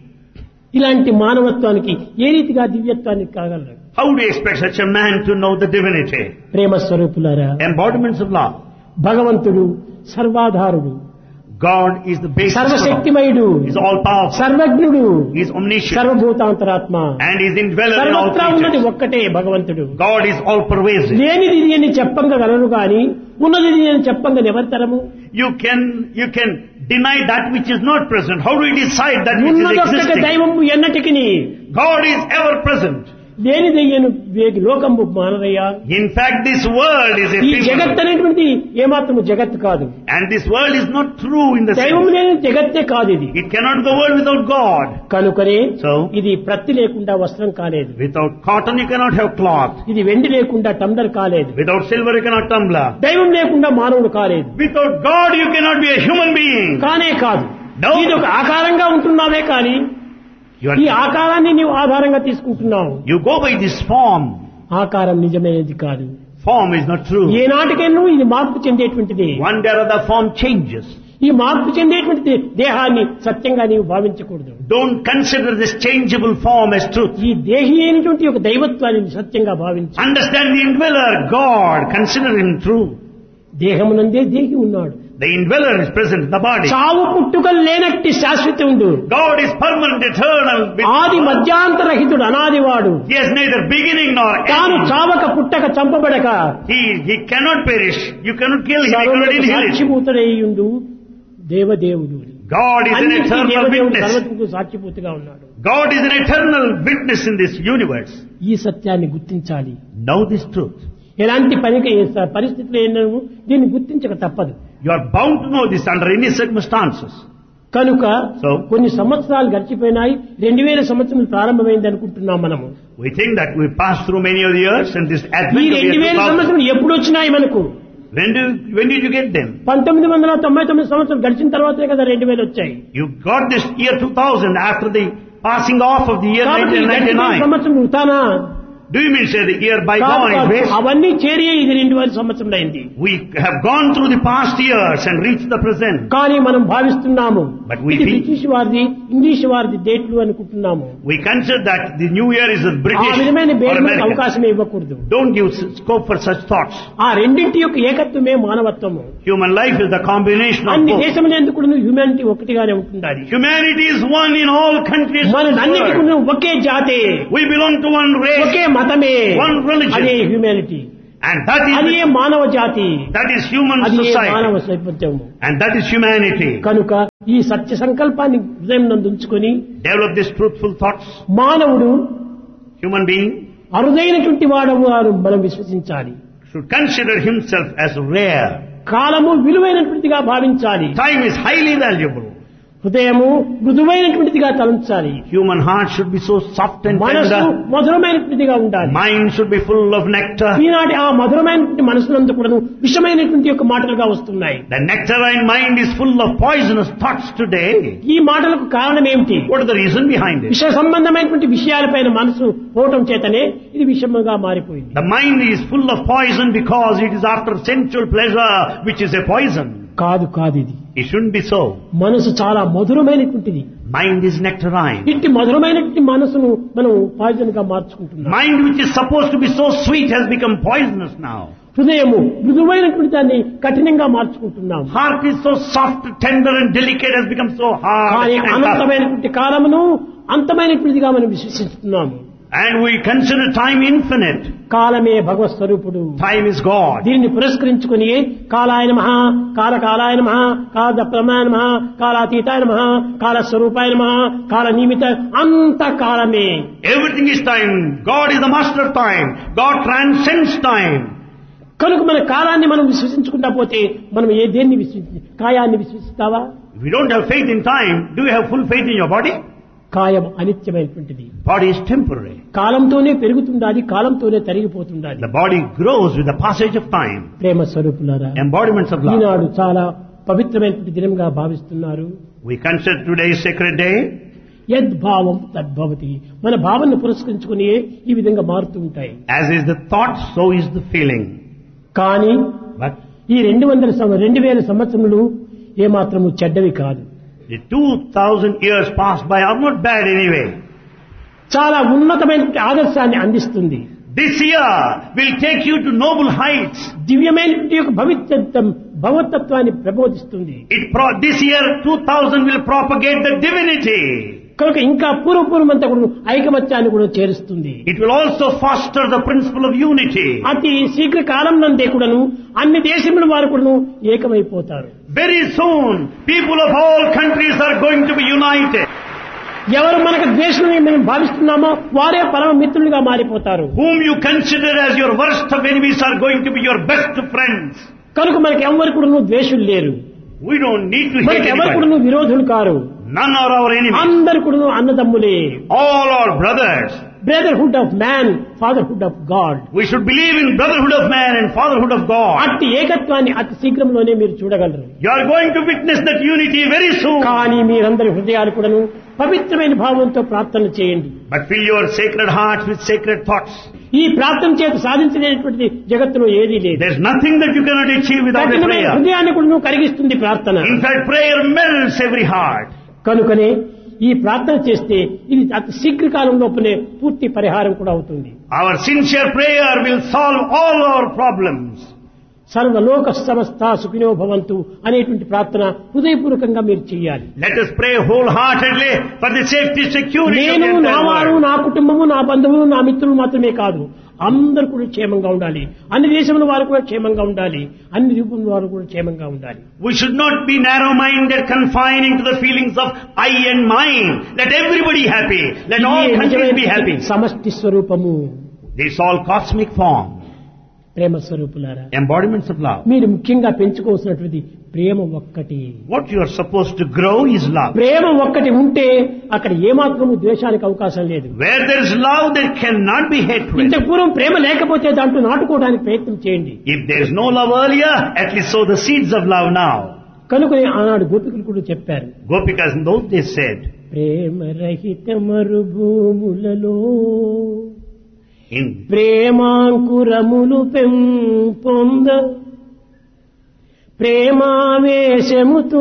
ఇలాంటి మానవత్వానికి ఏ రీతిగా దివ్యత్వానికి కాగలరు? How do you expect such a man to know the divinity? ప్రేమ స్వరూపులారా, Embodiments of love. భగవంతుడు సర్వాధారుడు, God is the basis of love. సర్వశక్తిమయుడు, He is all powerful. సర్వజ్ఞుడు, He is omniscient. సర్వభూతాంతరాత్మ. And He is indweller in all సర్వత్రా ఉన్నది creatures. ఒక్కటే భగవంతుడు. God is all pervasive. లేనిది ఇది అని చెప్పంగా గలరు గాని ఉన్నది ఇది అని చెప్పంగా ఎవరితరము? You can, you can deny that which is not present. How do you decide that which is ఉన్నదొక్కటే existing? దైవము ఎన్నటికిని, God is ever present. లేనిదయ్యను Vegi లోకంబు మానరయ్యా. In fact, this world is ఈ జగత్ ephemeral. అనేటువంటిది ఏమాత్రము జగత్ కాదు. And this world is not true in the దైవం sense. లేని జగత్తే కాదు ఇది. It cannot be a world without God. కనుకనే So, ఇది ప్రత్తి లేకుండా వస్త్రం కాలేదు, without cotton you cannot have cloth. ఇది వెండి లేకుండా టంబ్లర్ కాలేదు, Without silver you cannot tumbler. దైవం లేకుండా మానవుడు కాలేదు. Without God you cannot be a human being. కానే కాదు. No. ఇది ఒక ఆకారంగా ఉంటున్నావే కానీ You, ఈ are, ఆకారాన్ని నీవు ఆధారంగా తీసుకుంటున్నావు. you go by this form. ఆకారం నిజమైనది కాదు. Form is not true. ఏనాటికైనా ఇది మార్పు చెందేటువంటిది. One day or other form changes. ఈ మార్పు చెందేటువంటి దేహాన్ని సత్యంగా నీవు భావించకూడదు. Don't consider this changeable form as truth. ఈ దేహి అయినటువంటి ఒక దైవత్వాన్ని సత్యంగా భావించు. Understand the indweller, God. Consider Him true. దేహమునందే దేహి ఉన్నాడు. The indweller is present in the body. చావు పుట్టుకలు లేనట్టి శాశ్వతుడు, God is permanent, eternal. ఆది మధ్యాంతరహితుడు, అనాదివాడు. He has neither beginning nor తాను end. చావక పుట్టక చంపబడక He, he cannot perish. You cannot kill him. You cannot inherit. సాక్షిభూతుడయ్యుండు దేవదేవుడు. God is an అన్నిటికీ eternal దేవదేవుడు witness. సర్వత్రకు సాక్షిభూతిగా ఉన్నాడు. God is an eternal witness in this universe. ఈ సత్యాన్ని గుర్తించాలి. Know this truth. ఎలాంటి పనికి పరిస్థితులు ఏమో దీన్ని గుర్తించక తప్పదు. You are bound to know this under any circumstances. కనుక So, కొన్ని సంవత్సరాలు గడిచిపోయినాయి, రెండు వేల సంవత్సరం ప్రారంభమైంది అనుకుంటున్నాం మనము. we think that we passed through many of the years and this ఈ advent of రెండు year వేల two thousand. సంవత్సరం ఎప్పుడు వచ్చినాయి మనకు? When did, when did you get them? పంతొమ్మిది వందల తొంభై తొమ్మిది సంవత్సరం గడిచిన తర్వాతే కదా రెండు వేలు వచ్చాయి. You got this year two thousand after the passing off of the year కాబట్టి nineteen గడిచిన ninety-nine. సంవత్సరం వృథానా? Do you mean say the year by కాదు, gone is కాదు. waste? అవన్నీ చేరి ఇది రెండు వేల సంవత్సరం అయింది. We have gone through the past years and reached the present. కానీ మనం భావిస్తున్నాము But we ఇది think- బ్రిటిష్ వారిది, ఇంగ్లీష్ వారిది డేట్లు అనుకుంటున్నాము. We consider that the new year is a ఆ British విధమైన or భేదములకు American. అవకాశమే ఇవ్వకూడదు. Don't give scope for such thoughts. ఆ రెండింటి యొక్క ఏకత్వమే మానవత్వము. Human life is the combination of అన్ని both. దేశములు ఎందుకు హ్యూమానిటీ ఒకటిగానే ఉంటుండాలి. Humanity is one in all countries of మన the అన్నిటికీ world. ఒకే జాతే, We belong to one race ఒకే మతమే, One religion. అదే హ్యూమానిటీ, and that అదే is మానవ జాతి, that is human అదే మానవ society సైపత్యము. and that is humanity. కనుక ఈ సత్య సంకల్పాన్ని హృదయం నందు ఉంచుకొని Develop these truthful thoughts. మానవుడు Human being అరుదైనటువంటి వాడవు అని మనం విశ్వసించాలి. should consider himself as rare. కాలము విలువైనటువంటిదిగా భావించాలి. Time is highly valuable. హృదయము మృదువైనటువంటిదిగా తలంచాలి. Human heart should be so soft and మనసు tender. మధురమైనటువంటిదిగా ఉండాలి. Mind should be full of nectar. ఈనాటి ఆ మధురమైనటువంటి మనసునందు కూడా విషమైనటువంటి యొక్క మాటలుగా వస్తున్నాయి. The nectarine mind is full of poisonous thoughts today. ఈ మాటలకు కారణం ఏమిటి? What is the reason behind it? విష సంబంధమైనటువంటి విషయాలపైన మనసు పోవటం చేతనే ఇది విషముగా మారిపోయింది. The mind is full of poison because it is after sensual pleasure which is a poison. కాదు కాదు ఇది. It shouldn't be so. మనసు చాలా మధురమైనటువంటిది. Mind is nectarine. ఇట్టి మధురమైనటువంటి మనసును మనం పాయిజన్ గా మార్చుకుంటున్నాం. Mind which is supposed to be so sweet has become poisonous now. హృదయము మృదువైనటువంటి దాన్ని కఠినంగా మార్చుకుంటున్నాం. Heart is so soft, tender and delicate has become so hard కానీ and tough. అనంతమైనటువంటి కాలమును అంతమైనటువంటిదిగా మనం విశ్వసిస్తున్నాము. And we consider time infinite. కాలమే భగవత్ స్వరూపుడు. Time is God. దీన్ని పురస్కరించుకుని కాలాయ నమః, కాల కాలాయ నమః, కాల ప్రమాయ నమః, కాలాతీతాయ నమః, కాల స్వరూపాయ నమః, కాల నిమిత, అంత కాలమే. Everything is time. God is the master of time. God transcends time. కనుక మన కాలాన్ని మనం విశ్వసించుకుంటా పోతే మనం ఏ దేన్ని విశ్వసి కాయాన్ని విశ్వసిస్తావా? If you don't have faith in time, do you have full faith in your body? కాయం అనిత్యమైనటువంటిది. Body is temporary. కాలంతోనే పెరుగుతుండాలి, కాలంతోనే తరిగిపోతుండాలి. The body grows with the passage of time. ప్రేమ స్వరూపులారా, Embodiments of love. ఈనాడు చాలా పవిత్రమైనటువంటి దినంగా భావిస్తున్నారు. We consider today a sacred day. యద్భావం తద్భవతి. మన భావనను పురస్కరించుకుని ఈ విధంగా మారుతూ ఉంటాయి. As is the thought, so is the feeling. కానీ But ఈ రెండు వందల సం- రెండు వేల సంవత్సరములు ఏమాత్రము చెడ్డవి కాదు. the two thousand years passed by are not bad anyway. చాలా ఉన్నతమైన ఆదర్శాన్ని అందిస్తుంది. This year will take you to noble heights. దివ్యమైనటువంటి యొక్క భవిత్వం భగవతత్వాన్ని ప్రబోధిస్తుంది. It pro- this year two thousand will propagate the divinity. కనుక ఇంకా పూర్వపూర్వమంతా కూడా ఐకమత్యాన్ని కూడా చేరుస్తుంది. It will also foster the principle of unity. అతి శీఘ్ర కాలం నందే కూడాను అన్ని దేశముల వారు కూడాను ఏకమైపోతారు. Very soon, people of all countries are going to be united. ఎవరు మనకు ద్వేషులని మేము భావిస్తున్నామో వారే పరమ మిత్రులుగా మారిపోతారు. Whom you consider as your worst of enemies are going to be your best friends. కనుక మనకి ఎవరు కూడాను ద్వేషులు లేరు. We don't need to hate మనకి ఎవరు anybody. కూడాను విరోధులు car. None are our enemies. అందరు కూడాను అన్నదమ్ములే. All are brothers. Brotherhood of man, fatherhood of God. We should believe in brotherhood of man and fatherhood of God. అట్టి ఏకత్వాన్ని అతి శీఘ్రంలోనే మీరు చూడగలరు. You are going to witness that unity very soon. కానీ మీరందరి హృదయాలు కూడాను పవిత్రమైన భావంతో ప్రార్థన చేయండి. But fill your sacred hearts with sacred thoughts. ఈ ప్రార్థన చేత సాధించలేనటువంటి జగత్తులో ఏదీ లేదు. There's nothing that you cannot achieve without a కఠినమైన prayer. హృదయాన్ని కూడా కరిగిస్తుంది ప్రార్థన. In fact, prayer melts every heart. కనుకనే ఈ ప్రార్థన చేస్తే ఇది అతి శీఘ్రకాలం లోపలే పూర్తి పరిహారం కూడా అవుతుంది. Our sincere prayer will solve all our problems. సర్వలోక సమస్త సుఖినో భవంతు అనేటువంటి ప్రార్థన హృదయపూర్వకంగా మీరు చేయాలి. Let us pray wholeheartedly for the safety, security of నేను, the నా entire వారు, world. నా కుటుంబము, నా బంధువులు, నా మిత్రులు మాత్రమే కాదు, అందరూ కూడా క్షేమంగా ఉండాలి. అన్ని దేశముల వారు కూడా క్షేమంగా ఉండాలి. అన్ని రూపముల వారు కూడా క్షేమంగా ఉండాలి. We should not be narrow-minded, confining to the feelings of I and mine. Let everybody happy. Let all ఇదే countries be నిజమైన happy. సమష్టి స్వరూపము. This all cosmic form, ప్రేమ స్వరూపులారా, embodiments of love. మీరు ముఖ్యంగా పెంచుకోవాల్సినటువంటి ప్రేమ ఒక్కటి. What you are supposed to grow is love. ప్రేమ ఒక్కటి ఉంటే అక్కడ ఏమాత్రము ద్వేషానికి అవకాశం లేదు. Where there is love, there cannot be hatred. ఇంత పూర్వం ప్రేమ లేకపోతే దాంట్లో నాటుకోవడానికి ప్రయత్నం చేయండి. If there is no love earlier, at least sow the seeds of love now. కనుక ఆనాడు గోపికలు కూడా చెప్పారు, Gopikas in those days said, ప్రేమ రహిత మరుభూములలో in ప్రేమాంకురములు పెంపొంద ప్రేమావేశముతో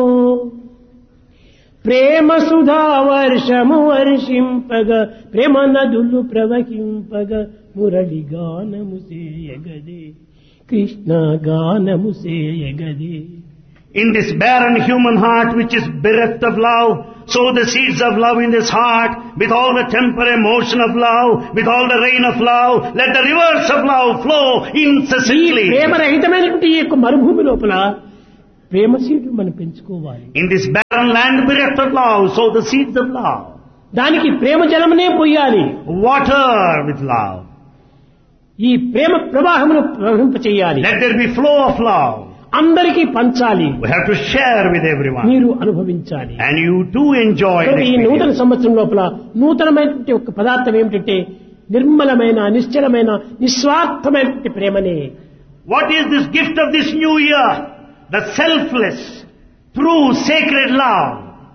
ప్రేమ సుధా వర్షము వర్షింపగ ప్రేమ నదులు ప్రవహింపగ మురళి గానము సేయగదే కృష్ణ గానము సేయగదే. In this barren human heart which is bereft of love, sow the seeds of love in this heart with all the temper emotion of love, with all the rain of love. Let the rivers of love flow ఈ incessantly. ప్రేమరహితమైనటువంటి ఈ యొక్క మరుభూమి లోపల ప్రేమ సీడ్లు మనం పెంచుకోవాలి. In this barren land bereft of love, sow the seeds of love. దానికి ప్రేమ జలమునే పోయాలి. Water with love. ఈ ప్రేమ ప్రవాహమును ప్రవహింప చేయాలి. Let there be flow of love. అందరికీ పంచాలి. We have to share with everyone. మీరు అనుభవించాలి. And you too enjoy the కనుక ఈ నూతన experience. సంవత్సరం లోపల నూతనమైనటువంటి ఒక పదార్థం ఏమిటంటే నిర్మలమైన, నిశ్చలమైన, నిస్వార్థమైనటువంటి ప్రేమనే. What is this gift of this new year? The selfless, true, sacred love.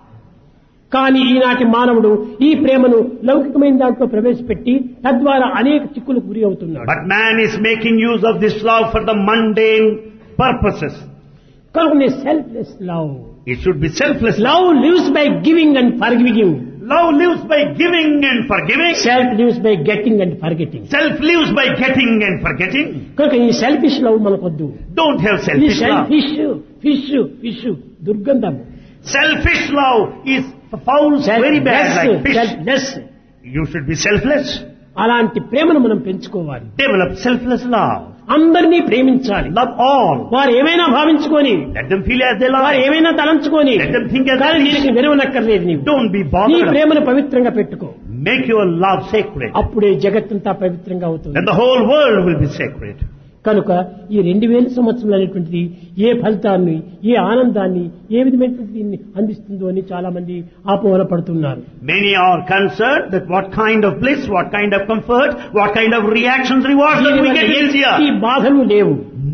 కానీ ఈనాటి మానవుడు ఈ ప్రేమను లౌకికమైన దాంట్లో ప్రవేశపెట్టి తద్వారా అనేక చిక్కులకు గురి అవుతున్నాడు. But man is making use of this love for the mundane purposes. కనుక selfless love. It should be selfless. Love lives by giving and forgiving. Love lives by giving and forgiving. Self lives by getting and forgetting. Self lives by getting and forgetting. కనుక ఈ selfish love మనకొద్దు. Don't have ఇది selfish love. Selfish fish fish దుర్గంధము. Selfish love is foul, very bad, like fish. Selfless. You should be selfless. అలాంటి ప్రేమను మనం పెంచుకోవాలి. Develop selfless love. అందరినీ ప్రేమించాలి. Love all. వారు ఏమైనా భావించుకొని, Let them feel as they వారు like. ఏమైనా తలంచుకొని, Let them think as కానీ they దీనికి wish. విరవనక్కర్లేదు. నీవు Don't be నీ bothered. ప్రేమను పవిత్రంగా పెట్టుకో. Make your love sacred. అప్పుడే జగత్తంతా పవిత్రంగా అవుతుంది. Then the whole world will be sacred. కనుక ఈ రెండు వేల సంవత్సరాలు అనేటువంటిది ఏ ఫలితాన్ని, ఏ ఆనందాన్ని, ఏ విధమైనటువంటి దీన్ని అందిస్తుందో అని చాలా మంది ఆపోహన పడుతున్నారు. Many are concerned that what kind of bliss, what kind of comfort, what kind of reactions, rewards that we get in this ఈ year. బాధలు లేవు.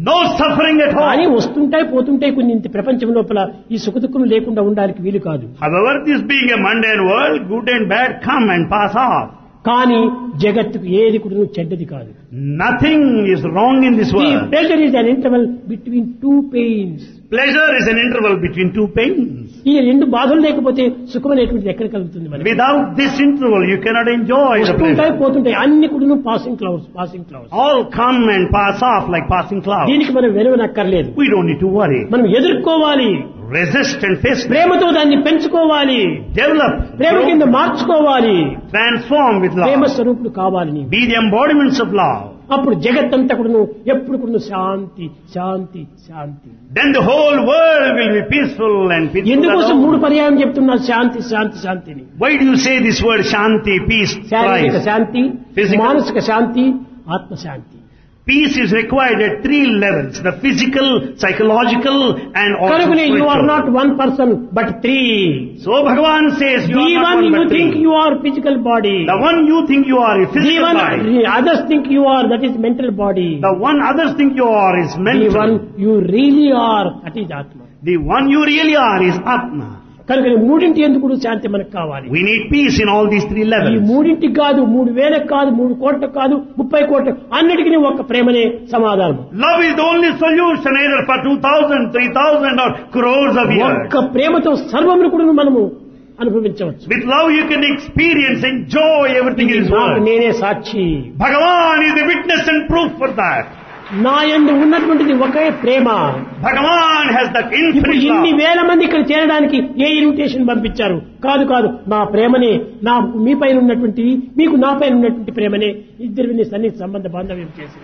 No suffering at కానీ all. వస్తుంటాయి పోతుంటాయి కొన్ని ఇంత ప్రపంచం లోపల ఈ సుఖదుఖం లేకుండా ఉండడానికి వీలు కాదు. However, this being a mundane world, good and bad come and pass off. కానీ జగత్తుకు ఏది కూడా చెడ్డది కాదు. Nothing is wrong in this ఈ world. Pressure is an interval between two pains. Pleasure is an interval between two pains. ఈ రెండు బాధలు లేకపోతే సుఖం అనేటువంటిది ఎక్కడ కలుగుతుంది మనకి? Without this interval, you cannot enjoy the వస్తుంటాయి pleasure. పోతుంటాయి అన్ని కూడా passing clouds passing clouds. All come and pass off like passing clouds. దీనికి మనం వెరవనక్కర్లేదు. We don't need to worry. మనం ఎదుర్కోవాలి, Resist and face them. ప్రేమతో దాన్ని పెంచుకోవాలి, Develop. ప్రేమ grow, కింద మార్చుకోవాలి, Transform with ప్రేమ love. స్వరూపుడు కావాలి నీవు. Be the embodiments of love. అప్పుడు జగత్తంతా కూడా ఎప్పుడు కూడా శాంతి శాంతి శాంతి. Then the whole world will be peaceful and peaceful. ఎందుకోసం alone. మూడు పర్యాయం చెప్తున్నా శాంతి శాంతి శాంతిని? Why do you say this word Shanti, peace, శారీరక thrice? శాంతి, Physical. మానసిక శాంతి, ఆత్మశాంతి. Peace is required at three levels: the physical, psychological, and also కనుకనే you are spiritual. Not one person but three. So Bhagavan says you the are not one one you but think three. You are physical body, The one you think you are is the physical one body. Others think you are that is mental body, The one others think you are is the one mental. You really are that is ఆత్మ. The one you really are is Atma. కనుక మూడింటి ఎందుకు కూడా శాంతి మనకు కావాలి. We need peace in all these three ఈ levels. మూడింటికి కాదు, మూడు వేలకు కాదు, మూడు కోట్లకు కాదు, ముప్పై కోట్ల అన్నిటికీ ఒక ప్రేమనే సమాధానం. Love is the only solution either for two thousand, three thousand or crores of years. ఒక్క ప్రేమతో సర్వమును కూడా మనము అనుభవించవచ్చు. With love you can experience, enjoy everything in this నాకు world. నేనే సాక్షి. Bhagavan is the witness and proof for that. నా యందు ఉన్నటువంటిది ఒకే ప్రేమ. Bhagavan has that ఇప్పుడు infinite ఇన్ని love. వేల మంది ఇక్కడ చేరడానికి ఏ ఇన్విటేషన్ పంపించారు? కాదు కాదు, నా ప్రేమనే, నా మీ పైన ఉన్నటువంటి మీకు నా పైన ఉన్నటువంటి ప్రేమనే ఇద్దరిని సన్నిహిత సంబంధ బాంధవ్యం చేసింది.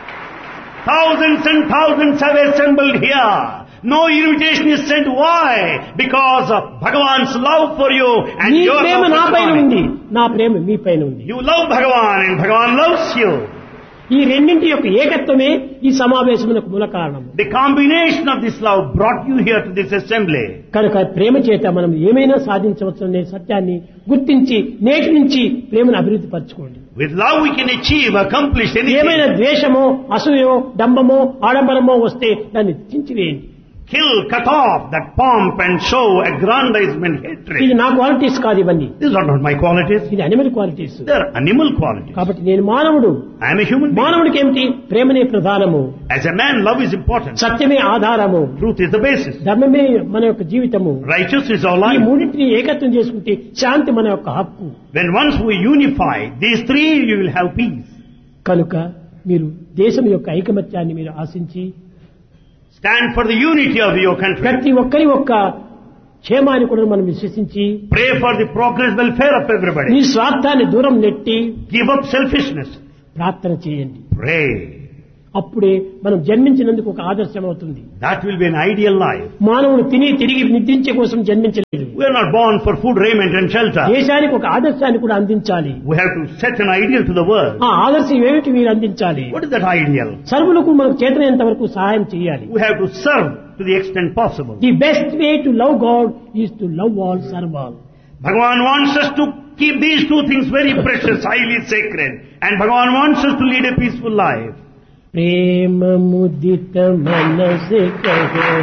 Thousands and thousands have assembled here. No invitation is sent. Why? Because of Bhagavan's love for you and me your Prema love నా for పైన Bhagavan. ఉంది, నా ప్రేమ మీ పైన ఉంది. You love Bhagavan and Bhagavan loves you. ఈ రెండింటి యొక్క ఏకత్వమే ఈ సమావేశమునకు మూల కారణం. The combination of this love brought you here to this assembly. కనుక ప్రేమ చేత మనం ఏమైనా సాధించవచ్చు అనే సత్యాన్ని గుర్తించి నేటి నుంచి ప్రేమను అభివృద్ధి పరచుకోండి. With love we can achieve, accomplish ఏమైనా anything. ద్వేషమో అసూయో డంబమో ఆడంబరమో వస్తే దాన్ని చించివేయండి. Kill, cut off that pomp and show, aggrandizement, ఇది hatred. నా క్వాలిటీస్ కాదు, ఇవన్నీ These are not my qualities. ఇది animal qualities. They are animal qualities. కాబట్టి నేను మానవుడు. I am a human being. మానవుడికి ఏమిటి? ప్రేమనే ప్రధానము, As a man, love is important. సత్యమే ఆధారము, Truth is the basis. ధర్మమే మన యొక్క జీవితము. Righteousness is our ఈ life. మూడింటిని ఏకత్వం చేసుకుంటే శాంతి మన యొక్క హక్కు. When once we unify these three, you will have peace. కనుక మీరు దేశం యొక్క ఐకమత్యాన్ని మీరు ఆశించి Stand for the unity of your country. ప్రతి ఒక్కరి యొక్క క్షేమాన్ని కూడా మనం విశ్వసించి Pray for the progress, welfare of me everybody. స్వార్థాన్ని దూరం నెట్టి Give up selfishness. ప్రార్థన చేయండి. Pray. అప్పుడే మనం జన్మించినందుకు ఒక ఆదర్శం అవుతుంది. That will be an ideal life. మానవుడు తిని తిరిగి నిద్రించే కోసం జన్మించలేదు. We are not born for food, raiment and shelter. దేశానికి ఒక ఆదర్శాన్ని కూడా అందించాలి. We have to set an ideal to the world. ఆ ఆదర్శం ఏమిటి మీరు అందించాలి? What is that ideal? సర్వులకు మనకు చేతనైనంత వరకు సహాయం చేయాలి. We have to serve to the extent possible. The best way to love God is to love all, serve all. Bhagavan wants us to keep these two things very precious, highly sacred. And Bhagavan wants us to lead a peaceful life. ప్రేమ ముదిత మనసే కహో